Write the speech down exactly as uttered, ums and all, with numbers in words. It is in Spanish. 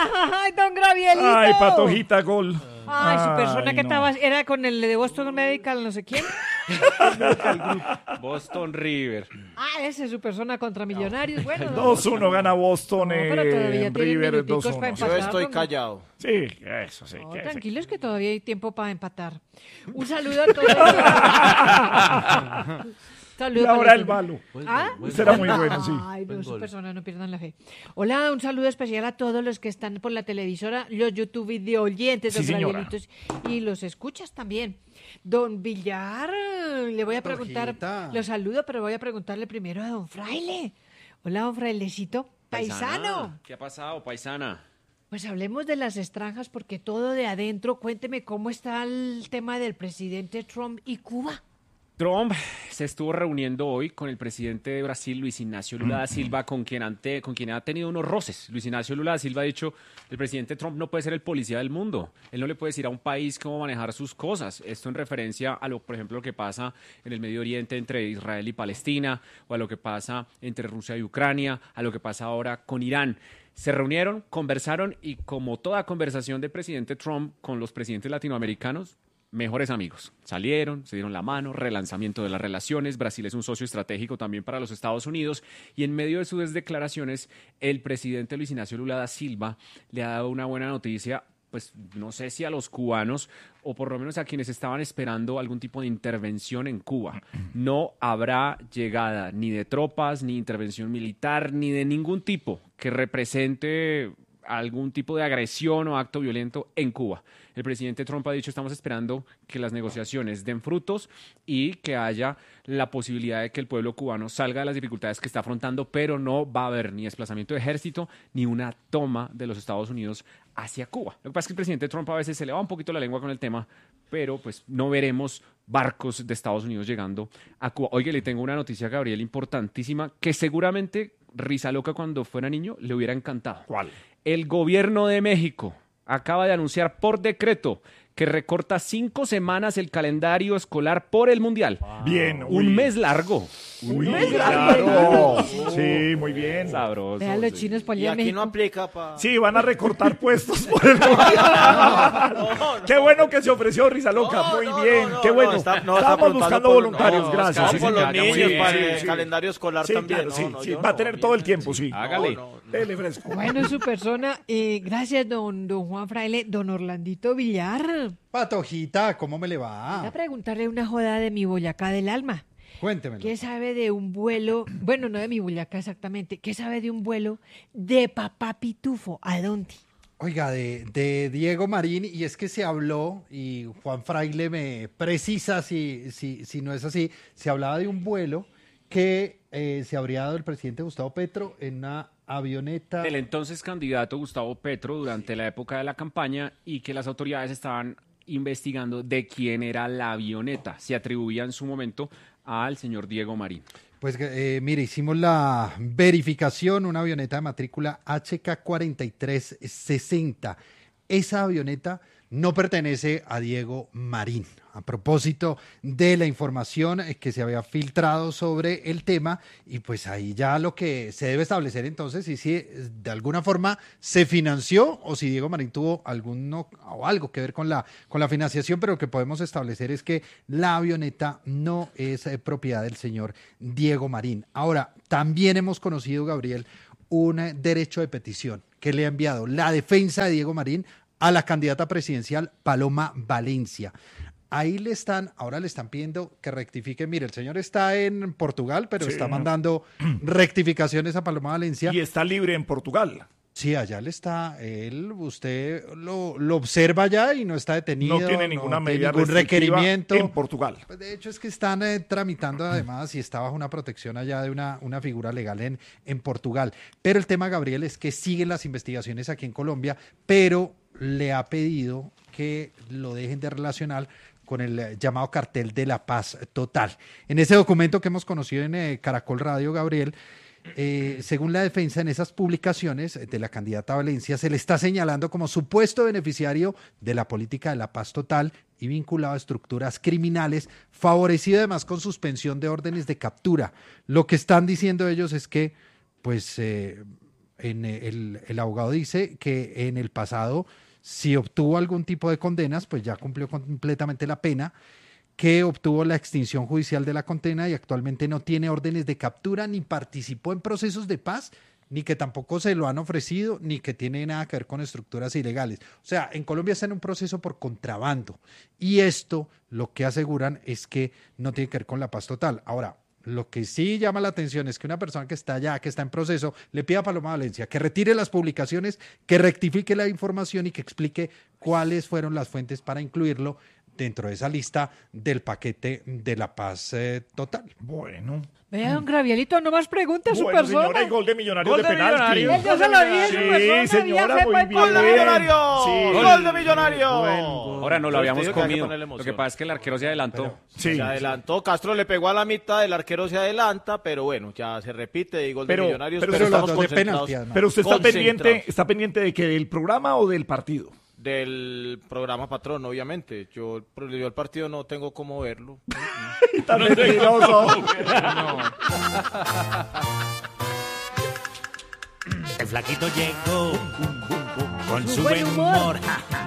¡Ay, don Gabrielito! Ay, Patojita, gol. Ay, su persona Ay, que no. estaba, era con el de Boston Medical, no sé quién. Boston River. Ah, ese es su persona contra Millonarios. Bueno, no, dos uno gana Boston, No, eh, pero todavía tienen River minuticos dos para uno. empatar. Yo estoy ¿no? callado. Sí, eso sí. no, que- tranquilos que todavía hay tiempo para empatar. Un saludo a todos. Saludo Y para ahora los- el malo. ¿Ah? Será muy bueno, sí. Ay, no, su persona, no pierdan la fe. Hola, un saludo especial a todos los que están por la televisora, los YouTube video oyentes, Sí, los señora. Gabrielitos, y los escuchas también. Don Villar, le voy a preguntar, Patojita. lo saludo, pero voy a preguntarle primero a don Fraile. Hola, don Frailecito, paisano. ¿Qué ha pasado, paisana? Pues hablemos de las extranjas porque todo de adentro, cuénteme cómo está el tema del presidente Trump y Cuba. Trump se estuvo reuniendo hoy con el presidente de Brasil, Luis Ignacio Lula da Silva, con quien, ante, con quien ha tenido unos roces. Luis Ignacio Lula da Silva ha dicho, el presidente Trump no puede ser el policía del mundo. Él no le puede decir a un país cómo manejar sus cosas. Esto en referencia a lo, por ejemplo, lo que pasa en el Medio Oriente entre Israel y Palestina, o a lo que pasa entre Rusia y Ucrania, a lo que pasa ahora con Irán. Se reunieron, conversaron y como toda conversación del presidente Trump con los presidentes latinoamericanos, mejores amigos. Salieron, se dieron la mano, relanzamiento de las relaciones. Brasil es un socio estratégico también para los Estados Unidos y en medio de sus declaraciones, el presidente Luis Ignacio Lula da Silva le ha dado una buena noticia, pues no sé si a los cubanos o por lo menos a quienes estaban esperando algún tipo de intervención en Cuba. No habrá llegada ni de tropas, ni intervención militar, ni de ningún tipo que represente algún tipo de agresión o acto violento en Cuba. El presidente Trump ha dicho, estamos esperando que las negociaciones den frutos y que haya la posibilidad de que el pueblo cubano salga de las dificultades que está afrontando, pero no va a haber ni desplazamiento de ejército ni una toma de los Estados Unidos hacia Cuba. Lo que pasa es que el presidente Trump a veces se le va un poquito la lengua con el tema, pero pues no veremos barcos de Estados Unidos llegando a Cuba. Oye, le tengo una noticia a Gabriel importantísima que seguramente Risa Loca cuando fuera niño le hubiera encantado. ¿Cuál? El gobierno de México acaba de anunciar por decreto que recorta cinco semanas el calendario escolar por el Mundial. Bien. Un uy. mes largo. Uy, mes claro. Sí, muy bien. Sabroso. Vean los sí. chinos por Y allá en aquí no México. aplica para... Sí, van a recortar puestos por el Qué bueno que se ofreció Risa Loca. No, muy no, bien. no, no, Qué no, bueno. está- no, está Estamos preguntando buscando por- voluntarios. no, Gracias. no, sí, por sí, los ya, ya, niños, muy bien, para sí, el sí. calendario escolar Sí, también. claro, No, sí, no, sí. yo Va a no, tener bien. todo el tiempo, sí. Hágale. No, no, no. Dele fresco. Bueno, su persona, eh, gracias, don, don Juan Fraile, don Orlandito Villar. Patojita, ¿cómo me le Voy va? a preguntarle una joda de mi Boyacá del alma. Cuéntemelo. ¿Qué sabe de un vuelo? Bueno, no de mi Boyacá exactamente. ¿Qué sabe de un vuelo de Papá Pitufo? ¿A dónde? Oiga, de, de Diego Marín, y es que se habló, y Juan Fraile me precisa si, si, si no es así, se hablaba de un vuelo que eh, se habría dado el presidente Gustavo Petro en una avioneta. El entonces candidato Gustavo Petro durante la época de la campaña y que las autoridades estaban investigando de quién era la avioneta. Se atribuía en su momento al señor Diego Marín. Pues eh, mire, hicimos la verificación, una avioneta de matrícula H K cuarenta y tres sesenta. Esa avioneta no pertenece a Diego Marín. A propósito de la información que se había filtrado sobre el tema, y pues ahí ya lo que se debe establecer entonces es si de alguna forma se financió o si Diego Marín tuvo alguno o algo que ver con la, con la financiación, pero lo que podemos establecer es que la avioneta no es eh, propiedad del señor Diego Marín. Ahora, también hemos conocido, Gabriel, un eh, derecho de petición que le ha enviado la defensa de Diego Marín a la candidata presidencial Paloma Valencia. Ahí le están, ahora le están pidiendo que rectifique. Mire, el señor está en Portugal, pero Sí. está mandando rectificaciones a Paloma Valencia. Y está libre en Portugal. Sí, allá le está, él, usted lo, lo observa allá y no está detenido. No tiene ninguna tiene medida ningún restrictiva requerimiento. en Portugal. Pues de hecho es que están eh, tramitando además y está bajo una protección allá de una, una figura legal en, en Portugal. Pero el tema, Gabriel, es que siguen las investigaciones aquí en Colombia, pero le ha pedido que lo dejen de relacionar con el eh, llamado cartel de la paz total. En ese documento que hemos conocido en eh, Caracol Radio, Gabriel, eh, según la defensa, en esas publicaciones de la candidata Valencia se le está señalando como supuesto beneficiario de la política de la paz total y vinculado a estructuras criminales, favorecido además con suspensión de órdenes de captura. Lo que están diciendo ellos es que, pues, eh, en el, el abogado dice que en el pasado, si obtuvo algún tipo de condenas, pues ya cumplió completamente la pena, que obtuvo la extinción judicial de la condena y actualmente no tiene órdenes de captura ni participó en procesos de paz, ni que tampoco se lo han ofrecido, ni que tiene nada que ver con estructuras ilegales. O sea, en Colombia está en un proceso por contrabando y esto lo que aseguran es que no tiene que ver con la paz total. Ahora, lo que sí llama la atención es que una persona que está allá, que está en proceso, le pida a Paloma Valencia que retire las publicaciones, que rectifique la información y que explique cuáles fueron las fuentes para incluirlo dentro de esa lista del paquete de la paz eh, total. Bueno. Vea, don Gravielito, no más preguntas, su Bueno, persona. señora, hay gol de Millonarios Gol de de penalti. Millonarios. Él ya se lo dije, su Sí, persona. señora, ya se muy fue bien. por la- ¡Millonario! Sí. ¡Gol de Millonario! Ahora no lo Yo habíamos te digo que hay que comido. ponerle Lo que emoción. pasa es que el arquero se adelantó. Sí. Se adelantó, Castro le pegó a la mitad, el arquero se adelanta, pero bueno, ya se repite, y gol Pero- de Millonarios, pero pero, los estamos dos de concentrados. penalti, además. Pero usted está pendiente, Concentrados. está pendiente de que del programa o del partido. Del programa Patrón, obviamente. Yo, yo el partido no tengo cómo verlo. Está mentiroso. El flaquito llegó con Su su buen buen humor. humor. ja, ja.